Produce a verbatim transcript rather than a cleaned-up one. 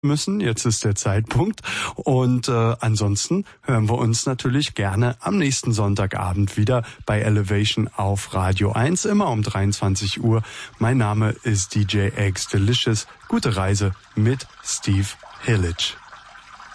müssen. Jetzt ist der Zeitpunkt. Und äh, ansonsten hören wir uns natürlich gerne am nächsten Sonntagabend wieder bei Elevation auf Radio eins, immer um dreiundzwanzig Uhr. Mein Name ist D J Eggs Delicious. Gute Reise mit Steve Hillage.